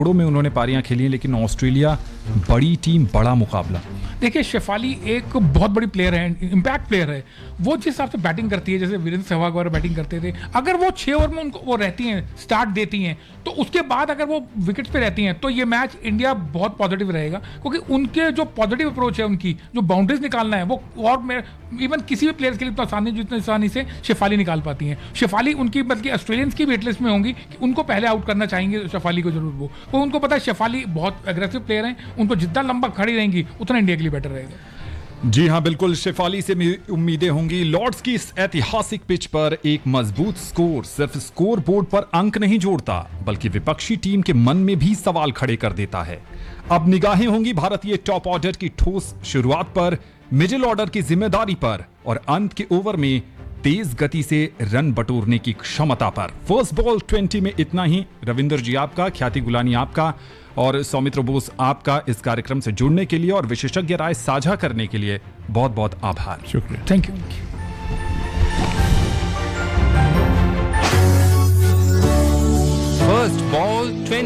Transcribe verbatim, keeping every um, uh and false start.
में उन्होंने पारियां खेली हैं, लेकिन ऑस्ट्रेलिया बड़ी टीम, बड़ा मुकाबला। देखिए शेफाली एक बहुत बड़ी प्लेयर है, इम्पैक्ट प्लेयर है। वो जिस हिसाब से बैटिंग करती है, जैसे वीरेंद्र सहवाग वगैरह बैटिंग करते थे, अगर वो छः ओवर में उनको वो रहती हैं, स्टार्ट देती हैं, तो उसके बाद अगर वो विकेट्स पे रहती हैं तो ये मैच इंडिया बहुत पॉजिटिव रहेगा, क्योंकि उनके जो पॉजिटिव अप्रोच है, उनकी जो बाउंड्रीज निकालना है वो, और इवन किसी भी प्लेयर्स के लिए इतना आसानी जितनी आसानी से शेफाली निकाल पाती हैं। शेफाली उनकी बल्कि ऑस्ट्रेलियंस की वेट लिस्ट में होंगी कि उनको पहले आउट करना चाहेंगे शेफाली को जरूर, वो तो उनको पता है शेफाली बहुत एग्रेसिव प्लेयर हैं, उनको जितना लंबा खड़ी रहेंगी उतना इंडिया के लिए बेटर रहेगा। जी हां, बिल्कुल शेफाली से उम्मीदें होंगी। लॉर्ड्स की इस ऐतिहासिक पिच पर एक मजबूत स्कोर सिर्फ स्कोर बोर्ड पर अंक नहीं जोड़ता, बल्कि विपक्षी टीम के मन में भी सवाल खड़े कर देता है। अब निगाहें होंगी भारतीय टॉप ऑर्डर की ठोस शुरुआत पर, मिडिल ऑर्डर की जिम्मेदारी पर और अंत के ओवर में तेज गति से रन बटोरने की क्षमता पर। फर्स्ट बॉल ट्वेंटी में इतना ही। रविंदर जी आपका, ख्याति गुलानी आपका और सौमित्र बोस आपका इस कार्यक्रम से जुड़ने के लिए और विशेषज्ञ राय साझा करने के लिए बहुत बहुत आभार। शुक्रिया, थैंक यू।